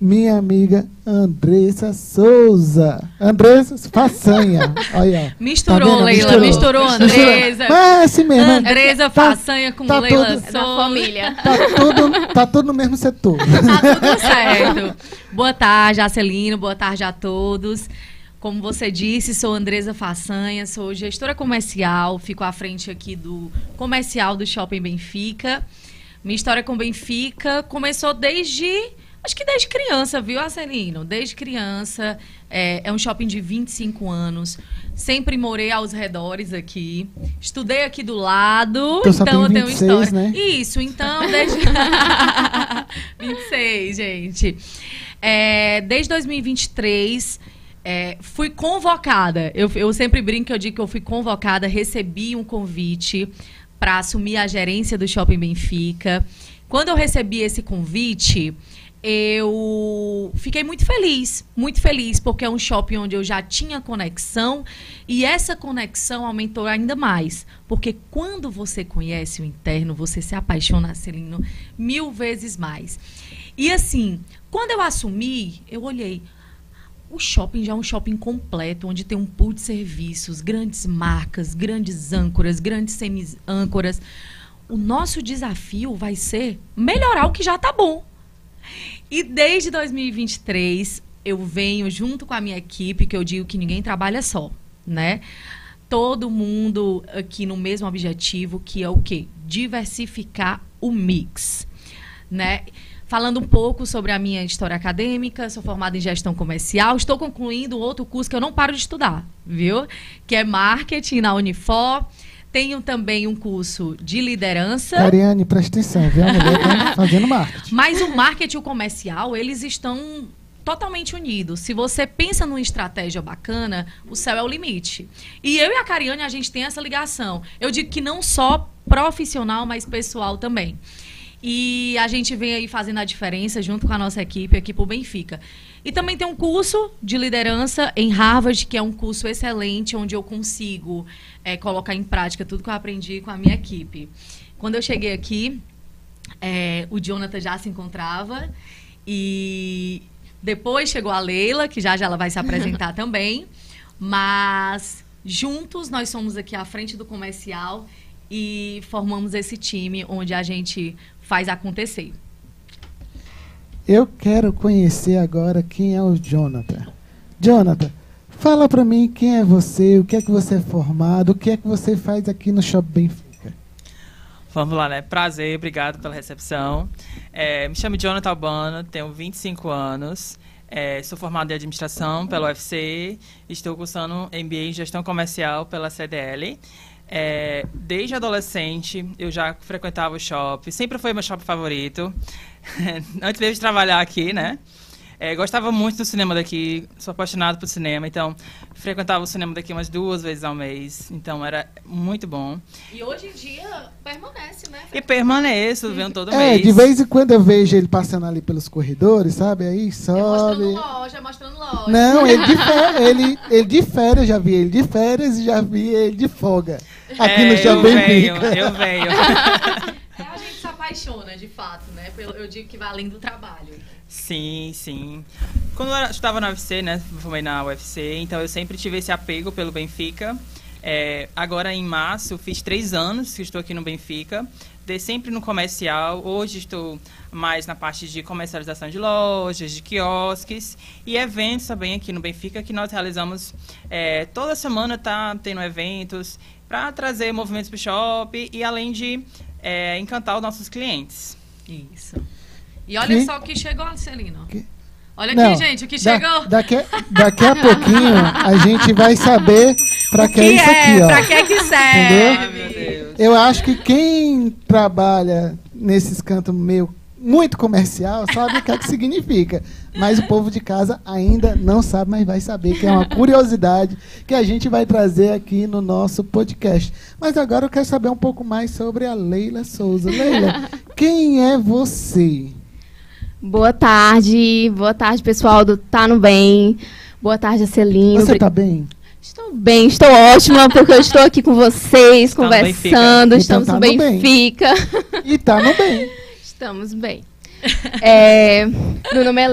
minha amiga Andressa Souza. Andressa Façanha. Olha, misturou, tá, Leila. Misturou Andressa. Mas é assim mesmo. Andressa Façanha com Leila Souza. Da família. Tá tudo no mesmo setor. Tá tudo certo. Boa tarde, Acelino. Boa tarde a todos. Como você disse, sou Andressa Façanha, sou gestora comercial, fico à frente aqui do comercial do Shopping Benfica. Minha história com Benfica começou acho que desde criança, viu, Acelino? Desde criança, é um shopping de 25 anos, sempre morei aos redores aqui, estudei aqui do lado, então eu tenho 26, história. Né? Isso, então, desde... 26, gente. Desde 2023... fui convocada, eu sempre brinco, eu digo que eu fui convocada, recebi um convite para assumir a gerência do Shopping Benfica. Quando eu recebi esse convite, eu fiquei muito feliz, porque é um shopping onde eu já tinha conexão e essa conexão aumentou ainda mais, porque quando você conhece o interno, você se apaixona, Celino, 1000 vezes mais. E assim, quando eu assumi, eu olhei, o shopping já é um shopping completo, onde tem um pool de serviços, grandes marcas, grandes âncoras, grandes semi-âncoras. O nosso desafio vai ser melhorar o que já está bom. E desde 2023, eu venho junto com a minha equipe, que eu digo que ninguém trabalha só, né? Todo mundo aqui no mesmo objetivo, que é o quê? Diversificar o mix, né? Falando um pouco sobre a minha história acadêmica, sou formada em gestão comercial, estou concluindo outro curso que eu não paro de estudar, viu? Que é marketing na Unifor. Tenho também um curso de liderança. Ariane, presta atenção, viu? A mulher tá fazendo marketing. Mas o marketing e o comercial, eles estão totalmente unidos. Se você pensa numa estratégia bacana, o céu é o limite. E eu e a Cariane, a gente tem essa ligação. Eu digo que não só profissional, mas pessoal também. E a gente vem aí fazendo a diferença junto com a nossa equipe aqui pro Benfica. E também tem um curso de liderança em Harvard, que é um curso excelente, onde eu consigo colocar em prática tudo que eu aprendi com a minha equipe. Quando eu cheguei aqui, o Jonathan já se encontrava. E depois chegou a Leila, que já ela vai se apresentar também. Mas juntos nós somos aqui à frente do comercial e formamos esse time onde a gente faz acontecer. Eu quero conhecer agora quem é o Jonathan. Jonathan, fala para mim quem é você, o que é que você é formado, o que é que você faz aqui no Shopping Benfica. Vamos lá, né? Prazer, obrigado pela recepção. Me chamo Jonathan Albano, tenho 25 anos, sou formado em administração pela UFC, estou cursando MBA em gestão comercial pela CDL. Desde adolescente eu já frequentava o shopping, sempre foi meu shopping favorito, antes mesmo de trabalhar aqui, né? Gostava muito do cinema daqui, sou apaixonado por cinema, então frequentava o cinema daqui umas 2 vezes ao mês, então era muito bom. E hoje em dia permanece, né? E permaneço, venho todo mês. De vez em quando eu vejo ele passando ali pelos corredores, sabe? Aí sobe. Mostrando loja. Não, ele de férias, já vi ele de férias e já vi ele de folga. Aqui no Shopping Benfica. Eu venho. A gente se apaixona, de fato, né? Eu digo que vai além do trabalho. Sim, sim. Quando eu estava na UFC, né? Formei na UFC, então eu sempre tive esse apego pelo Benfica. Agora, em março, fiz 3 anos que estou aqui no Benfica. Dei sempre no comercial. Hoje estou mais na parte de comercialização de lojas, de quiosques e eventos também aqui no Benfica, que nós realizamos toda semana, tá tendo eventos para trazer movimentos para o shopping e além de encantar os nossos clientes. Isso. E olha só o que chegou, Celino. Olha aqui, Não, gente, o que chegou. Daqui a pouquinho a gente vai saber para que é isso aqui, ó. Pra que serve? Entendeu? Meu Deus. Eu acho que quem trabalha nesses cantos meio muito comercial sabe o que é que significa. Mas o povo de casa ainda não sabe, mas vai saber, que é uma curiosidade que a gente vai trazer aqui no nosso podcast. Mas agora eu quero saber um pouco mais sobre a Leila Souza. Leila, quem é você? Boa tarde, pessoal do Tá No Bem. Boa tarde, Acelino. Você tá bem? Estou bem, estou ótima, porque eu estou aqui com vocês, conversando. Estamos no Benfica. E tá no bem. Estamos bem. Meu nome é